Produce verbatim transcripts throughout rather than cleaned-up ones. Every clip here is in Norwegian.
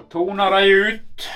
Toner deg ut.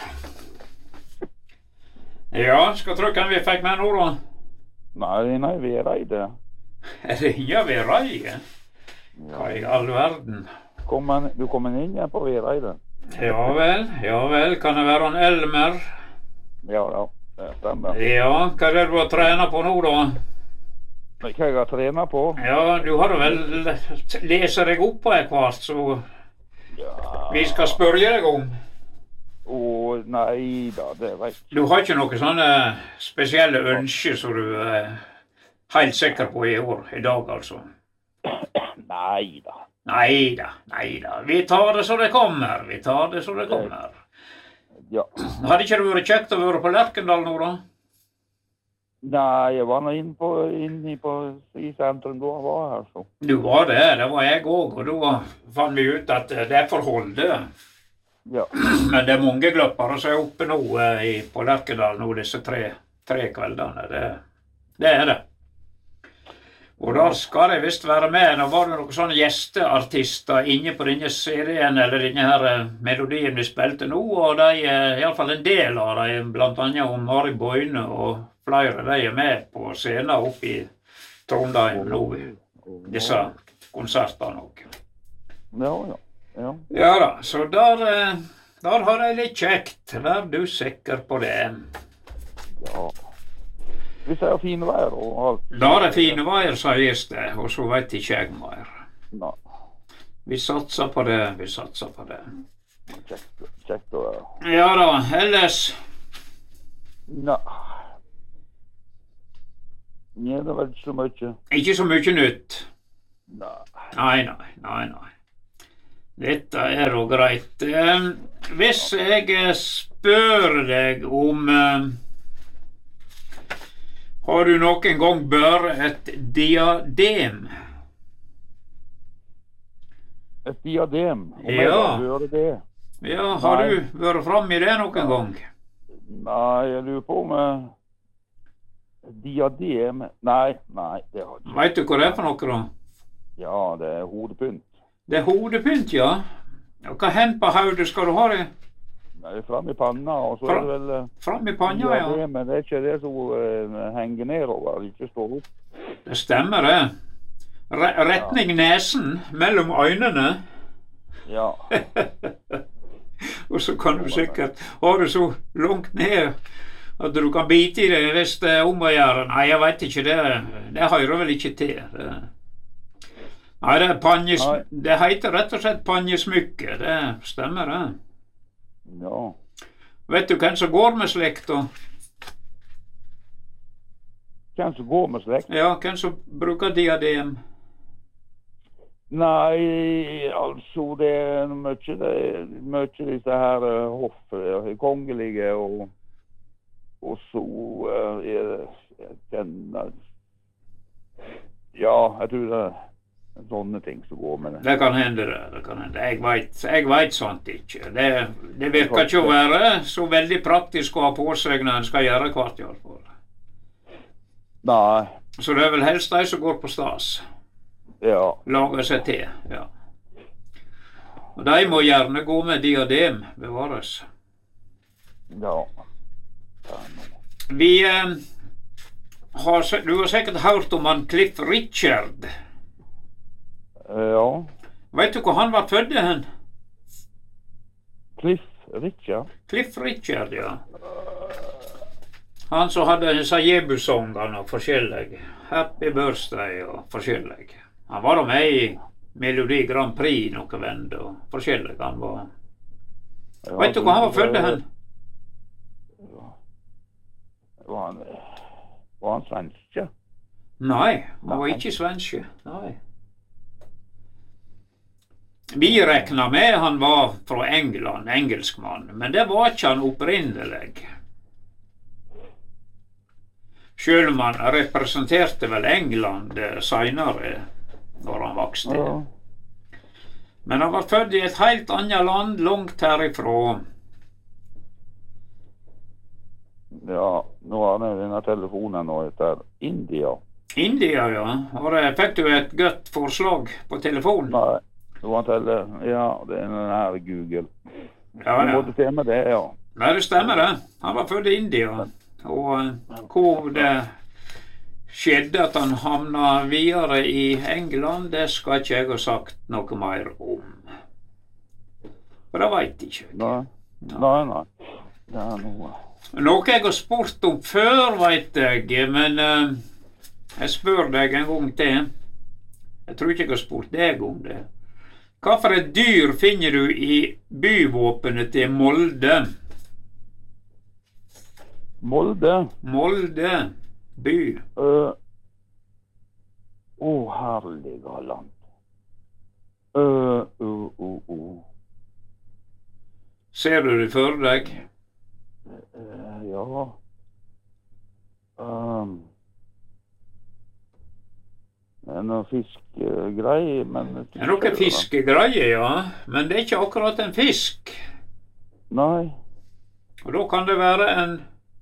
Ja, skal trykke en vi fikk med nå da? Nei, nei, vi er reide. Ja, vi er reide? Hva i all verden? Kommer, du kommer inn igjen på vi er reide? Ja vel, ja vel. Kan det være en Elmer? Ja, ja, det stemmer. Ja, hva er det du har trenet på nå da? Hva jeg har trenet på? Ja, du har vel lest deg opp på hvert, så ja. Vi skal spørre deg om. Å, nei da, det vet jeg. Du har ikke noen sånne spesielle ønsker som du er helt sikker på i år, i dag altså? Nei da. Nei da, nei da. Vi tar det så det kommer, vi tar det så det kommer. Ja. Hadde ikke det vært kjekt å være på Lerkendal nå da? Nei, jeg var nå inne på, inne på i sentrum da jeg var her, så. Du var det, det var jeg også, og da fant vi ut at det er forholdet. Ja. Men det er mange gløppere som er oppe nå i, på Lerkendal nå, disse tre, tre kveldene. Det, det er det. Og da skal de visst være med. Nå var det noen sånne gjesteartister inne på denne serien, eller denne her melodien vi spilte nå, og de, i alle fall en del av dem, blant annet om Mari Boine og flere, de er med på scenen oppe i Trondheim nå, disse konsertene også. Ja, ja, ja. Ja da, så der, der har de litt kjekt. Vær du sikker på det. Ja. Hvis det er fine veier og alt. Da er det fine veier, sa Gjeste, og så vet ikke jeg mer. Nei. Vi satser på det, vi satser på det. Kjekt, kjekt å være. Ja da, ellers? Nei. Nei, det var ikke så mye. Ikke så mye nytt? Nei. Nei, nei, nei, nei. Dette er jo greit. Hvis jeg spør deg om... Har du noen gang bør et diadem? Et diadem? Om ja. Jeg bør det? Ja, har Nei. du vært frem i det noen gang? Nei, jeg lurer på om... Diadem? Nei, nei, det har ikke. Vet du hva det er for noe da? Ja, det er hodepynt. Det er hodepynt, ja. Og hva hen på hodet skal du ha det? Nei, fram i panna, og så Fra, er det vel... Fram i panna, ja. Diadem, men det er ikke det som uh, henger nedover, ikke står opp. Det stemmer det. Re retning nesen, mellom øynene. Ja. Og så kan du sikkert ha det så langt ned at du kan bite i det hvis det er om å gjøre. Nei, jeg vet ikke det. Det hører vel ikke til. Det. Nei, det, er panjes, det heter rett og slett panjesmykke. Det stemmer det. Ja. Vet du hvem som går med slikt da? Hvem som går med slikt? Ja, hvem som bruker diadem? Nei, altså det er mye, det er mye disse her uh, hoff, kongelige og og så uh, er det jeg kjenner ja, jeg tror det er sånne ting som går med det. Det kan hende det, det kan hende. Jeg vet, jeg vet sånt ikke. Det, det virker ikke å være så veldig praktisk å ha på seg når en skal gjøre hvert i hvert fall. Nei. Så det er vel helst de som går på stas. Ja. Lager seg til, ja. Og de må gjerne gå med diadem, bevares. Ja. Vi eh, har, du har sikkert hørt om han Cliff Richard. Ja. Vet du hvor han var født hen? Cliff Richard? Cliff Richard, ja. Han som hadde disse Jebu-sangene og forskjellige. Happy Birthday og forskjellige. Han var da med i Melodi Grand Prix noen vende og forskjellige. Han var... Ja, vet du hvor han var født hen? Var han, var han svenske? Nei, han var ikke svenske. Nei. Vi regner med han var fra England, engelskmann, men det var ikke han opprinnelig. Selv om han representerte vel England senere, når han vokste. Ja. Men han var født i et helt annet land, langt herifra. Ja, nå har jeg denne telefonen nå etter India. India, ja. Og det, fikk du et godt forslag på telefonen? Nei, det var tele, ja, det er den her Google. Ja, Det ja. måtte stemme det, ja. Nei, det stemmer det. Han var født i India. Og eh, hvor det skjedde at han havna videre i England, det skal ikke jeg ha sagt noe mer om. For det veit ikke jeg. Nei, nei, nei. Det er noe. Noe jeg har spurt om før, veit jeg, men eh, jeg spør deg en gang til. Jeg tror ikke jeg har spurt deg om det. Hva for et dyr finner du i byvåpenet til Molde? Molde. Molde by. Å, uh, herlige land. Å, å, å, å. Ser du det for deg? Uh, ja. Um. Det er noe fiskegreie, men... Det er noe fiskegreie, ja. Men det er ikke akkurat en fisk. Nei. Og da kan det være en...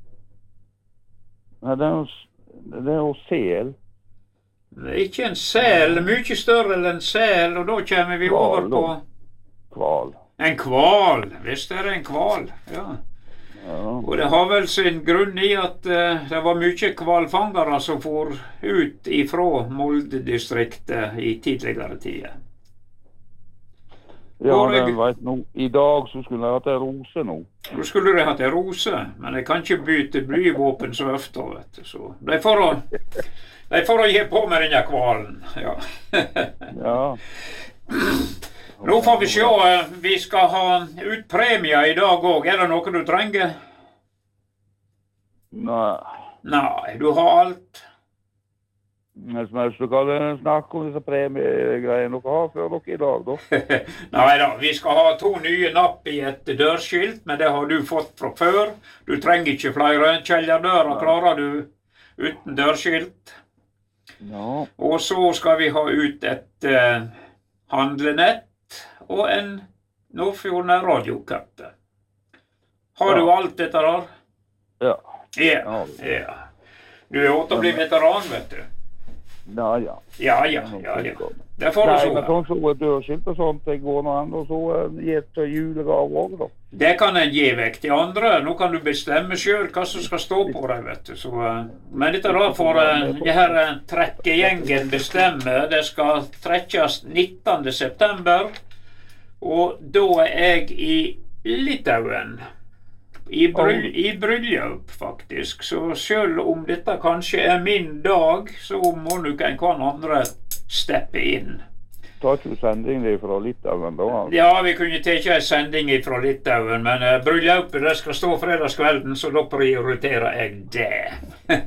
Nei, det er jo, det er jo sel. Det er ikke en sel, mye større enn en sel, og da kommer vi over på... Kval. En kval, hvis det er en kval, ja. Ja. Og det har vel sin grunn i at uh, det var mye kvalfangere som for ut ifra Molde-distriktet i tidligere tider. Ja, Hvor det jeg- vet nå. I dag så skulle jeg hatt en rose nå. Nå skulle de hatt en rose, men jeg kan ikke bytte blyvåpen så ofte, vet du. Så de får å, de får å gi på med denne kvalen, ja. Ja. Nå får vi se, eh, vi skal ha ut premier i dag òg. Er det noe du trenger? Nei. Nei, du har alt. Men mest du kan snakke om disse premiegreiene dere har før dere i dag, da. Nei da, vi skal ha to nye napp i et dørskilt, men det har du fått fra før. Du trenger ikke flere. Kjellerdøra klarer du uten dørskilt. Ja. Og så skal vi ha ut et eh, handlenett og en Nordfjorden radiokappe. Har du Ja. alt dette der? Ja. Ja, ja. Du er åt å bli veteran, vet du. Ja, ja. Ja, ja, ja, ja. Det får du Nei, men så. sånn så et dørskilt og sånt, det går noe an, og så uh, gi et julegave også, da. Det kan en gi vekk til andre. Nå kan du bestemme selv hva som skal stå på deg, vet du. Så, uh, men dette da får uh, det her uh, trekkegjengen bestemme. Det skal trekkes nittende september. Og da er jeg i Litauen. I, bryll I bryllup, faktisk. Så selv om dette kanskje er min dag, så må nok en kan andre steppe inn. Tar ikke du sending det fra Litauen da? Altså. Ja, vi kunne teke en sending fra Litauen, men uh, bryllupet det skal stå fredagskvelden, så da prioriterer jeg det.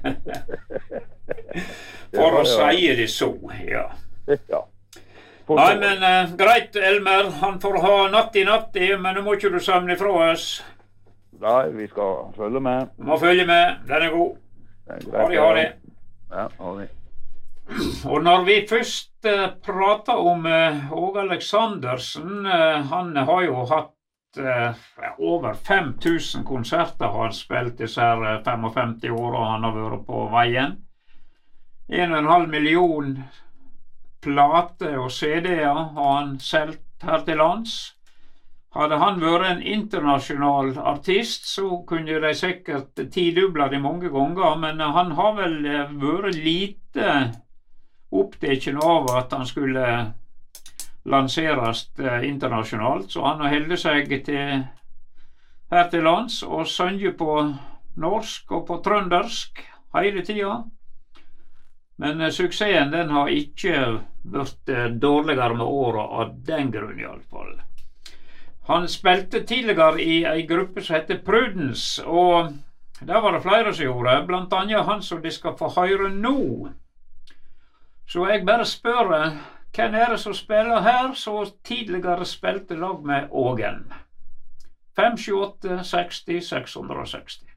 For å si det så, ja. Ja. Nei, men uh, greit, Elmer. Han får ha natti-natti, men nå må ikke du samle fra oss. Nei, vi skal følge med. Du må følge med. Den er god. Det er Ha greit, det, ha det. Ja, ha det. Og når vi først uh, prater om uh, Åge Aleksandersen, uh, han har jo hatt uh, over fem tusen konserter har han spilt disse her uh, femtifem åra han har vært på veien. En og en halv million plater og C D-er har han solgt her til lands. Hadde han vært en internasjonal artist, så kunne de sikkert tidobla det mange ganger, men han har vel vært lite opptatt av at han skulle lanseres internasjonalt, så han har holdt seg til her til lands og synger på norsk og på trøndersk hele tida. Men uh, suksessen den har ikke vært uh, dårligere med åra av den grunn i alle fall. Han spilte tidligere i en gruppe som heter Prudence, og der var det flere som gjorde, blant annet han som de skal få høre nå. Så jeg bare spør, hvem er det som spiller her, så tidligere spilte lag med Ågen? fem sju åtte seksti seks hundre og seksti.